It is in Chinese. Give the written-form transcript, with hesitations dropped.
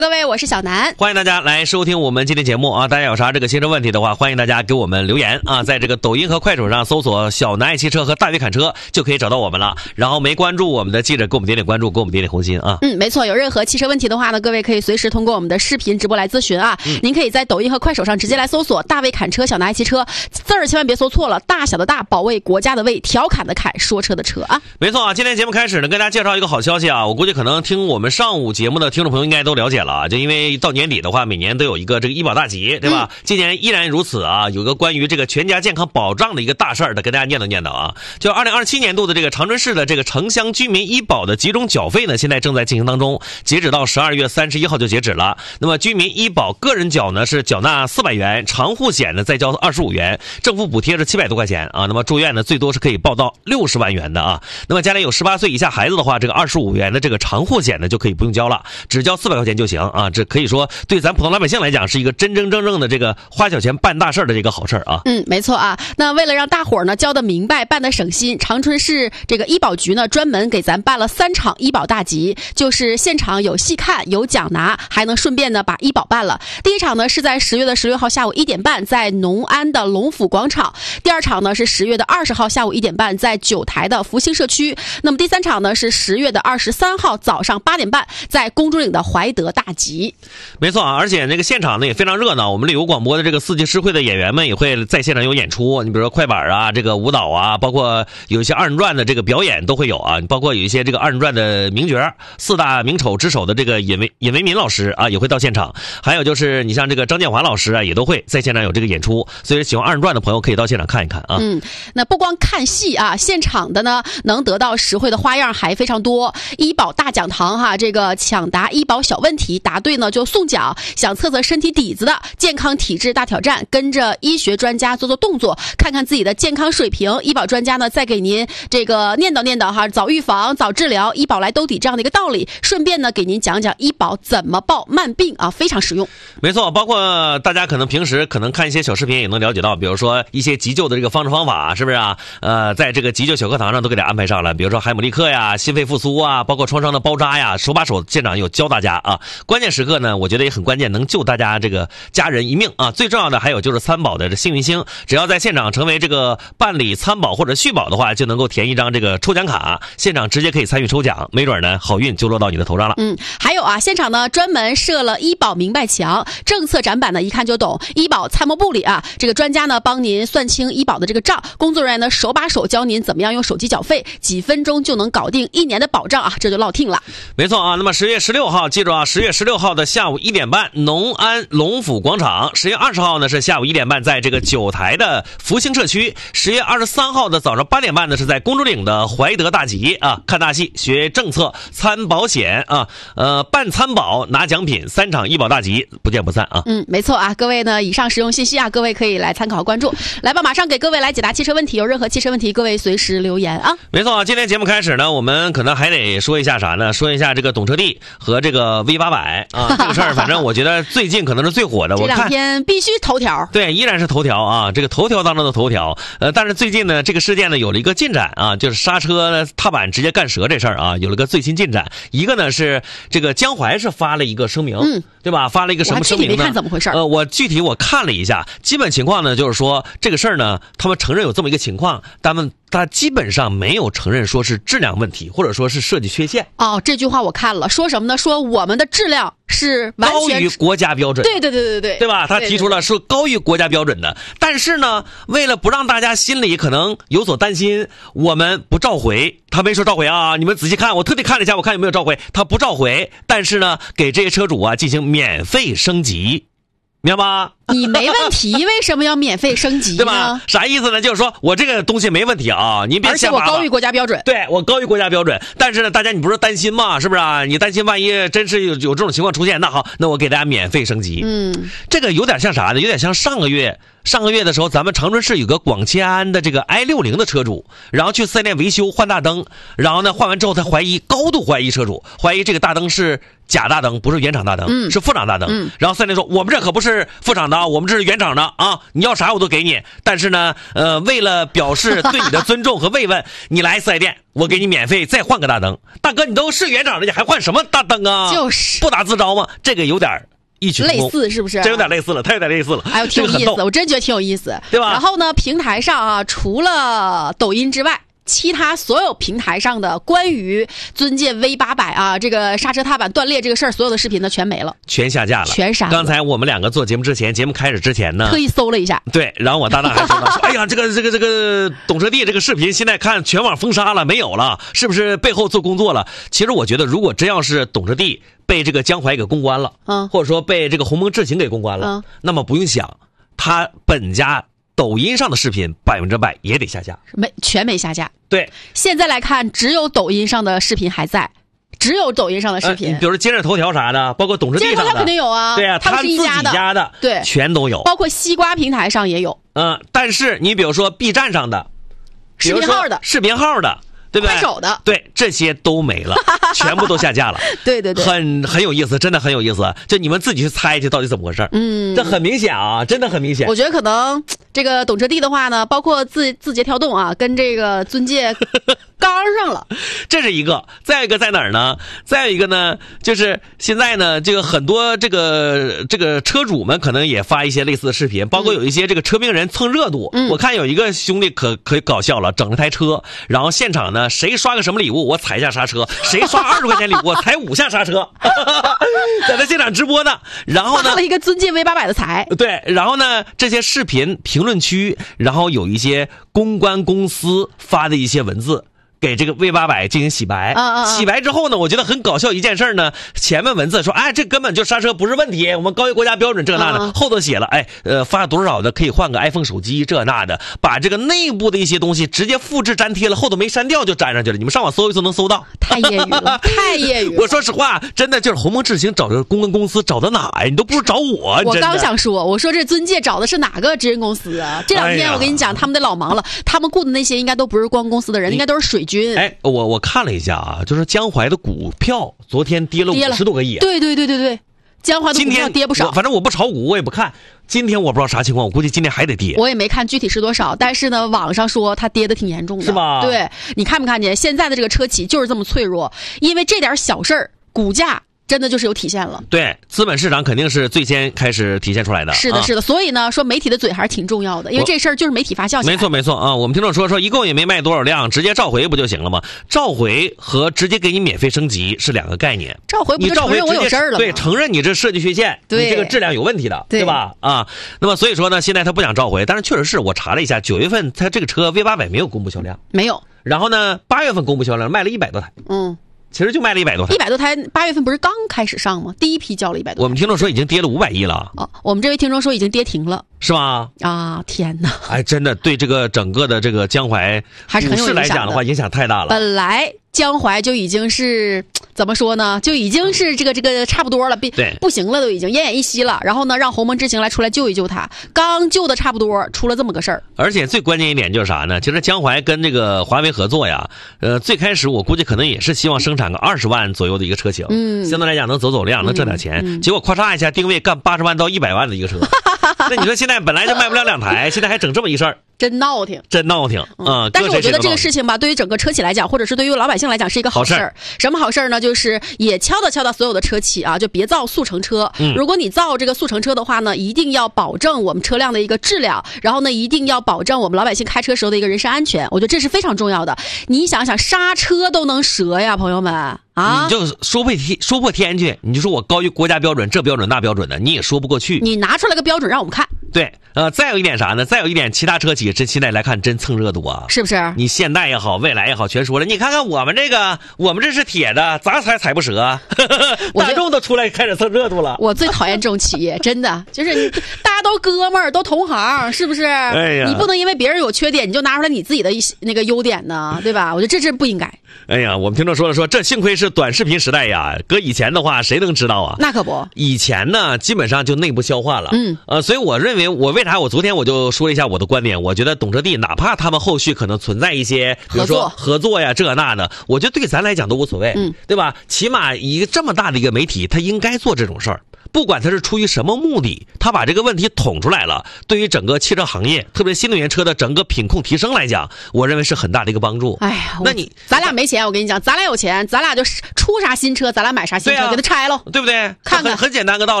各位，我是小南， 欢迎大家来收听我们今天节目啊！大家有啥这个新车问题的话，欢迎大家给我们留言啊，在这个抖音和快手上搜索小南爱汽车和大鱼侃车就可以找到我们了。然后没关注我们的记者给我们点点关注，给我们点点红心啊。 没错，有任何汽车问题的话呢，各位可以随时通过我们的视频直播来咨询啊。您可以在抖音和快手上直接来搜索大卫侃车、小南爱汽车，字儿千万别搜错了，大小的大，保卫国家的卫，调侃的侃，说车的车啊。 没错啊，今天节目开始呢，跟大家介绍一个好消息啊！我估计可能听我们上午节目的听众朋友应该都了解了啊，就因为到年底的话，每年都有一个这个医保大集，对吧？今年依然如此啊，有个关于这个全家健康保障的一个大事儿的，跟大家念叨啊。就2027年度的这个长春市的这个城乡居民医保的集中缴费呢，现在正在进行当中，截止到12月31号就截止了。那么居民医保个人缴呢是缴纳400元，长户险呢再交25元，政府补贴是700多块钱啊。那么住院呢最多是可以报到60万元的啊。那么家里有18岁以下孩子的话，这个25元的这个长户险呢就可以不用交了，只交400块钱就行啊。这可以说对咱普通老百姓来讲是一个真正的这个花小钱办大事的这个好事啊。 没错啊。那为了让大伙儿呢交得明白，办得省心，长春市这个医保局呢专门给咱办了3场医保大集，就是现场有戏看，有奖拿，还能顺便呢把医保办了。第一场呢是在10月16号下午1点半在农安的龙府广场，第二场呢是10月20号下午1点半在九台的福兴社区，那么第3场呢是10月23号早上8点半在公主岭的怀德大集。 没错啊，而且那个现场呢也非常热闹，我们旅游广播的这个4级诗会的演员们也会在现场有演出，你比如说快板啊，这个舞蹈啊，包括有一些2人转的这个表演都会有啊，包括有一些这个2人转的名角，4大名丑之首的这个尹维民老师啊也会到现场，还有就是你像这个张建华老师啊也都会在现场有这个演出，所以喜欢2人转的朋友可以到现场看一看啊。 那不光看戏啊，现场的呢能得到实惠的花样还非常多，医保大讲堂哈，这个抢答医保小问题，答对呢就送奖，想测测身体底子的健康体质大挑战，跟着医学专家做动作，看看自己的健康水平，医保专家呢再给您这个念叨哈，早预防早治疗，医保来兜底这样的一个道理，顺便呢给您讲讲医保怎么报慢病啊，非常实用。 没错，包括大家可能平时看一些小视频也能了解到，比如说一些急救的这个方式方法，是不是啊？在这个急救小课堂上都给大家安排上了，比如说海姆立克呀、心肺复苏啊，包括创伤的包扎呀，手把手现场有教大家啊。关键时刻呢，我觉得也很关键，能救大家这个家人一命啊。最重要的还有就是参保的这幸运星，只要在现场成为这个办理参保或者续保的话，就能够填一张这个抽奖卡，现场直接可以参与抽奖，没准呢好运就落到你的头上了。 还有啊，现场呢专门设了医保明白墙，政策展板呢一看就懂，医保参谋部里啊，这个专家呢帮您算清医保的这个账，工作人员呢手把手教您怎么样用手机缴费，几分钟就能搞定1年的保障啊，这就落听了。 没错啊，那么10月16号记住啊，10月16号的下午1点半农安龙府广场，10月20号呢是下午1点半在这个九台的福兴社区，10月23号的早上8点半呢是在公主岭的怀德大集啊，看大戏学政策参保险啊，办参保拿奖品，3场医保大集不见不散啊。 没错啊，各位呢以上实用信息啊，各位可以来参考关注。来吧，马上给各位来解答汽车问题，有任何汽车问题各位随时留言啊。 没错啊，今天节目开始呢，我们可能还得说一下啥呢？说一下这个懂车帝和这个 V800啊，这个事儿反正我觉得最近可能是最火的， 这2天必须头条。 对，依然是头条啊，这个头条当中的头条。但是最近呢，这个事件呢有了一个进展啊，就是刹车踏板直接干折这事儿啊，有了个最新进展。一个呢是这个江淮是发了一个声明，对吧？发了一个什么声明呢？ 我具体没看怎么回事。 我具体看了一下，基本情况呢就是说这个事儿呢，他们承认有这么一个情况，他基本上没有承认说是质量问题，或者说是设计缺陷。 这句话我看了，说什么呢？说我们的质量是完全高于国家标准。 对吧？他提出了是高于国家标准的，但是呢，为了不让大家心里可能有所担心，我们不召回。他没说召回啊，你们仔细看，我特地看了一下，我看有没有召回，他不召回，但是呢，给这些车主啊进行免费升级。明白吗？ 你没问题，为什么要免费升级呢？ 对吧？啥意思呢？就是说我这个东西没问题啊，你别瞎而且我高于国家标准。 对，我高于国家标准。但是呢，大家你不是担心吗？是不是啊？你担心万一真是有这种情况出现，那好，那我给大家免费升级。这个有点像啥呢？有点像上个月的时候，咱们长春市有个广汽安的这个 i60 的车主，然后去4S店维修换大灯，然后呢换完之后他高度怀疑车主怀疑这个大灯是假大灯，不是原厂大灯，是副厂大灯。然后4S店说我们这可不是副厂的啊，我们这是原厂的啊，你要啥我都给你。但是呢，为了表示对你的尊重和慰问，你来4S店，我给你免费再换个大灯。大哥，你都是原厂的，你还换什么大灯啊？ 就是不打自招吗？这个有点异曲同工， 类似是不是？ 这有点类似了，太有点类似了。 哎呦，挺有意思，我真觉得挺有意思， 对吧？ 然后呢，平台上啊，除了抖音之外，其他所有平台上的关于尊界 V800啊这个刹车踏板断裂这个事儿，所有的视频呢全没了， 全下架了， 全删了。 刚才我们两个做节目之前，节目开始之前呢， 特意搜了一下， 对，然后我搭档还说呢，哎呀，这个懂车帝这个视频现在看全网封杀了，没有了，是不是背后做工作了？其实我觉得，如果真要是懂车帝被这个江淮给公关了，或者说被这个鸿蒙智行给公关了，那么不用想，他本家抖音上的视频100%也得下架， 全没下架。 对， 现在来看，只有抖音上的视频还在，只有抖音上的视频， 比如说今日头条啥的，包括懂车帝上的， 今日头条肯定有啊， 对啊， 他们是一家的， 对， 全都有， 包括西瓜平台上也有。 但是你比如说 B 站上的， 视频号的。 对不对？ 快手的， 对，这些都没了，全部都下架了。 对对对， 很有意思，真的很有意思。就你们自己去猜去到底怎么回事。这很明显啊，真的很明显。 我觉得可能这个懂车帝的话呢，包括字节跳动啊，跟这个尊界刚上了。 这是一个，再有一个在哪儿呢？再有一个呢，就是现在呢，这个很多这个车主们可能也发一些类似的视频，包括有一些这个车评人蹭热度。我看有一个兄弟可搞笑了，整了台车，然后现场呢。谁刷个什么礼物，我踩一下刹车；谁刷20块钱礼物，我踩5下刹车。在那现场直播呢，然后呢， 发了一个尊界 V800的财。 对，然后呢，这些视频评论区，然后有一些公关公司发的一些文字。给这个 V800进行洗白，洗白之后呢，我觉得很搞笑一件事呢。前面文字说，哎，这根本就刹车不是问题，我们高于国家标准这那的。后头写了，哎，发多少的可以换个 iPhone 手机这那的，把这个内部的一些东西直接复制粘贴了，后头没删掉就粘上去了。你们上网搜一搜能搜到。 太业余了，太业余了。 我说实话，真的就是鸿蒙智行找这公关公司找的哪呀？你都不如找我。 我刚想说，我说这尊界找的是哪个直营公司啊？这2天我跟你讲，他们得老忙了，他们雇的那些应该都不是光公司的人，应该都是水军。 哎，我看了一下啊，就是江淮的股票昨天跌了50多个亿。 对，江淮的股票跌不少。 反正我不炒股，我也不看。今天我不知道啥情况，我估计今天还得跌。 我也没看具体是多少，但是呢，网上说它跌得挺严重的， 是吧？ 对，你看没看见现在的这个车企就是这么脆弱，因为这点小事儿，股价。真的就是有体现了， 对，资本市场肯定是最先开始体现出来的。 是的，是的，所以呢，说媒体的嘴还是挺重要的，因为这事儿就是媒体发酵起来。 没错啊，我们听众说一共也没卖多少辆，直接召回不就行了吗？召回和直接给你免费升级是2个概念。 召回不就承认我有事儿了吗？ 对，承认你这设计缺陷，你这个质量有问题的，对吧？啊，那么所以说呢，现在他不想召回，但是确实是我查了一下，9月份他这个车 V800没有公布销量， 没有。 然后呢，8月份公布销量，卖了100多台。其实就卖了100多台，100 多台，8月份不是刚开始上吗？第一批交了100多台。 我们听众说已经跌了500亿了。 我们这位听众说已经跌停了， 是吗？ 啊，天哪！ 哎，真的对这个整个的这个江淮还是很有影响的。 来讲的话，影响太大了。 本来江淮就已经是怎么说呢？就已经是这个差不多了，不行了，都已经奄奄一息了。然后呢，让鸿蒙智行来出来救一救他，刚救的差不多，出了这么个事儿。 而且最关键一点就是啥呢？其实江淮跟这个华为合作呀，最开始我估计可能也是希望生产个20万左右的一个车型，相对来讲能走量，能挣点钱。结果咔嚓一下定位干80万到100万的一个车，那你说现在本来就卖不了2台，现在还整这么一事儿。 真闹挺，但是我觉得这个事情吧，对于整个车企来讲，或者是对于老百姓来讲，是一个好事儿。什么好事儿呢？就是也敲打所有的车企啊，就别造速成车。如果你造这个速成车的话呢，一定要保证我们车辆的一个质量，然后呢，一定要保证我们老百姓开车时候的一个人身安全。我觉得这是非常重要的。你想想，刹车都能折呀，朋友们啊！ 你就说破天去，你就说我高于国家标准，这标准那标准的，你也说不过去。 你拿出来个标准让我们看。 对，再有一点啥呢？再有一点，其他车企现在来看真蹭热度啊， 是不是？ 你现代也好，未来也好，全说了。你看看我们这是铁的，咋踩不折？大众都出来开始蹭热度了。 我最讨厌这种企业，真的就是大家都哥们儿，都同行，是不是？ 哎呀， 你不能因为别人有缺点，你就拿出来你自己的那个优点呢，对吧？我觉得这不应该。 哎呀，我们听众说这幸亏是短视频时代呀，搁以前的话谁能知道啊？ 那可不， 以前呢基本上就内部消化了。所以我认为为啥我昨天我就说了一下我的观点，我觉得懂车帝哪怕他们后续可能存在一些比如说合作呀这那的，我觉得对咱来讲都无所谓，对吧？起码一个这么大的一个媒体，他应该做这种事儿。 不管他是出于什么目的，他把这个问题捅出来了，对于整个汽车行业，特别新能源车的整个品控提升来讲，我认为是很大的一个帮助。 哎呀， 那你咱俩没钱，我跟你讲，咱俩有钱，咱俩就出啥新车，咱俩买啥新车，给它拆了， 对不对？ 看看很简单个道理。